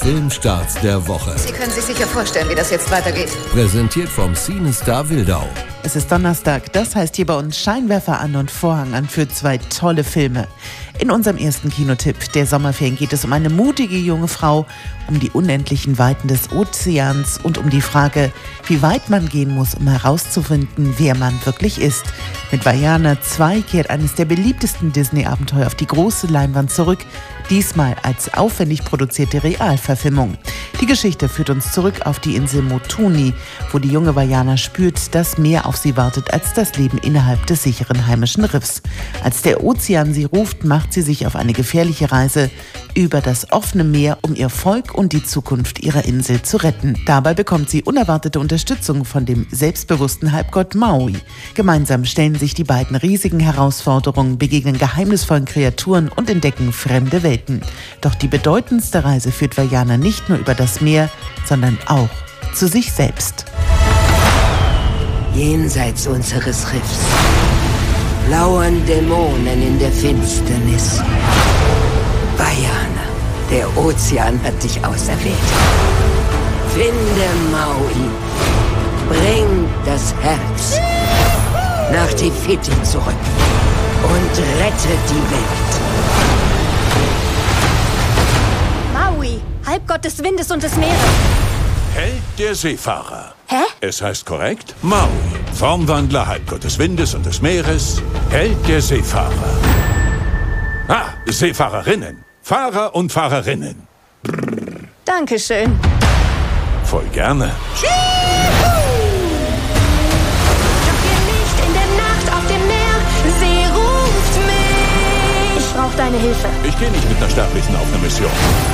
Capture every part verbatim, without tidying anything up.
Filmstarts der Woche. Sie können sich sicher vorstellen, wie das jetzt weitergeht. Präsentiert vom Cinestar Wildau. Es ist Donnerstag, das heißt hier bei uns Scheinwerfer an und Vorhang an für zwei tolle Filme. In unserem ersten Kinotipp der Sommerferien geht es um eine mutige junge Frau, um die unendlichen Weiten des Ozeans und um die Frage, wie weit man gehen muss, um herauszufinden, wer man wirklich ist. Mit Vaiana zwei kehrt eines der beliebtesten Disney-Abenteuer auf die große Leinwand zurück, diesmal als aufwendig produzierte Realverfilmung. Die Geschichte führt uns zurück auf die Insel Motoni, wo die junge Vaiana spürt, dass mehr auf sie wartet als das Leben innerhalb des sicheren heimischen Riffs. Als der Ozean sie ruft, macht sie sich auf eine gefährliche Reise über das offene Meer, um ihr Volk und die Zukunft ihrer Insel zu retten. Dabei bekommt sie unerwartete Unterstützung von dem selbstbewussten Halbgott Maui. Gemeinsam stellen sich die beiden riesigen Herausforderungen, begegnen geheimnisvollen Kreaturen und entdecken fremde Welten. Doch die bedeutendste Reise führt Vaiana nicht nur über das Meer, sondern auch zu sich selbst. Jenseits unseres Riffs lauern Dämonen in der Finsternis. Vaiana, der Ozean hat dich auserwählt. Finde Maui, bring das Herz nach Te-Fiti zurück und rette die Welt. Maui, Halbgott des Windes und des Meeres. Held der Seefahrer. Hä? Es heißt korrekt Maui, Formwandler, Halbgott des Windes und des Meeres, Held der Seefahrer. Ah, Seefahrerinnen, Fahrer und Fahrerinnen. Brrr. Dankeschön. Voll gerne. Doch ihr nicht in der Nacht auf dem Meer, sie ruft mich. Ich brauche deine Hilfe. Ich gehe nicht mit einer Sterblichen auf eine Mission.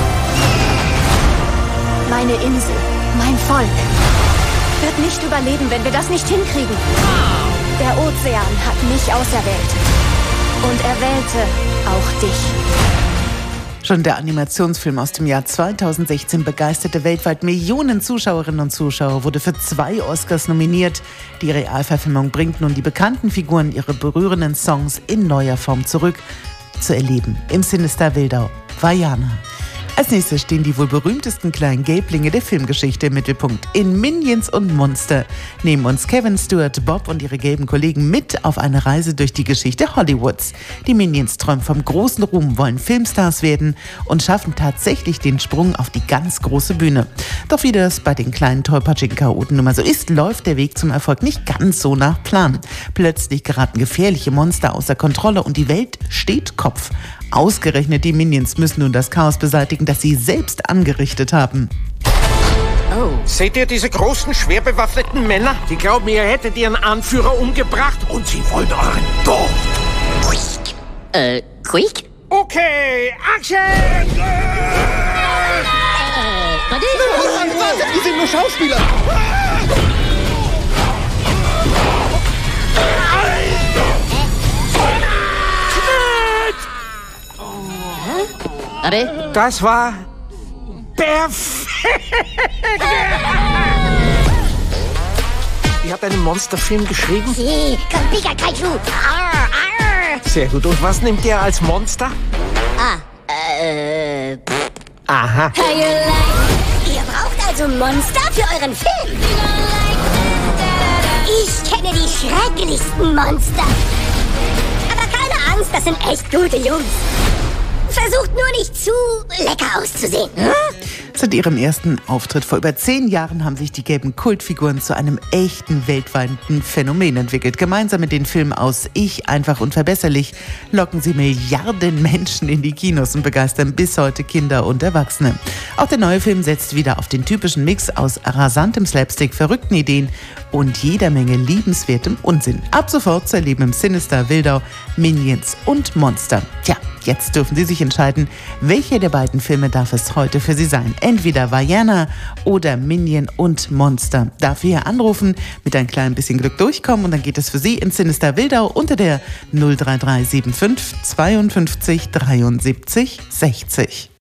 Meine Insel, mein Volk, wird nicht überleben, wenn wir das nicht hinkriegen. Der Ozean hat mich auserwählt. Und er wählte auch dich. Schon der Animationsfilm aus dem Jahr zweitausendsechzehn begeisterte weltweit Millionen Zuschauerinnen und Zuschauer, wurde für zwei Oscars nominiert. Die Realverfilmung bringt nun die bekannten Figuren ihre berührenden Songs in neuer Form zurück zu erleben. Im Cinestar Wildau, Vaiana. Als nächstes stehen die wohl berühmtesten kleinen Gelblinge der Filmgeschichte im Mittelpunkt. In Minions und Monster nehmen uns Kevin Stewart, Bob und ihre gelben Kollegen mit auf eine Reise durch die Geschichte Hollywoods. Die Minions träumen vom großen Ruhm, wollen Filmstars werden und schaffen tatsächlich den Sprung auf die ganz große Bühne. Doch wie das bei den kleinen tollpatschigen Chaoten nun mal so ist, läuft der Weg zum Erfolg nicht ganz so nach Plan. Plötzlich geraten gefährliche Monster außer Kontrolle und die Welt steht Kopf. Ausgerechnet die Minions müssen nun das Chaos beseitigen, das sie selbst angerichtet haben. Oh. Seht ihr diese großen, schwer bewaffneten Männer? Die glauben, ihr hättet ihren Anführer umgebracht und sie wollen euren Tod. Quick. Äh, quick? Okay, Action! Äh, warte, warte, wir sind nur Schauspieler! Warte. Das war perfekt! Ihr habt einen Monsterfilm geschrieben? Sí, con Pikachu. Arr, arr. Sehr gut. Und was nimmt ihr als Monster? Ah, äh... Pff. Aha. Ihr braucht also Monster für euren Film? Ich kenne die schrecklichsten Monster. Aber keine Angst, das sind echt gute Jungs. Versucht nur nicht zu lecker auszusehen. Hm? Seit ihrem ersten Auftritt vor über zehn Jahren haben sich die gelben Kultfiguren zu einem echten weltweiten Phänomen entwickelt. Gemeinsam mit den Filmen aus Ich, einfach unverbesserlich locken sie Milliarden Menschen in die Kinos und begeistern bis heute Kinder und Erwachsene. Auch der neue Film setzt wieder auf den typischen Mix aus rasantem Slapstick, verrückten Ideen und jeder Menge liebenswertem Unsinn. Ab sofort zu erleben im Cinestar Wildau Minions und Monster. Tja, jetzt dürfen Sie sich entscheiden, welche der beiden Filme darf es heute für Sie sein. Entweder Vaiana oder Minion und Monster. Dafür hier anrufen, mit ein klein bisschen Glück durchkommen und dann geht es für Sie in Cinestar Wildau unter der null drei drei sieben fünf zweiundfünfzig dreiundsiebzig sechzig.